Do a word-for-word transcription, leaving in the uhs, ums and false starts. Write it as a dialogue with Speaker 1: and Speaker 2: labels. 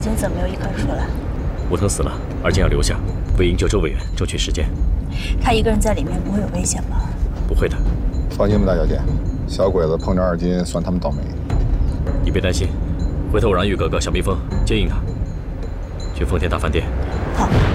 Speaker 1: 今天怎么没有一块出来？
Speaker 2: 吴腾死了，而今要留下，为营救周委员争取时间。
Speaker 1: 他一个人在里面不会有危险吧？
Speaker 2: 不会的。
Speaker 3: 放心吧，大小姐，小鬼子碰着二金，算他们倒霉。
Speaker 2: 你别担心，回头我让玉哥哥、小蜜蜂接应他，去丰田大饭店。
Speaker 1: 好。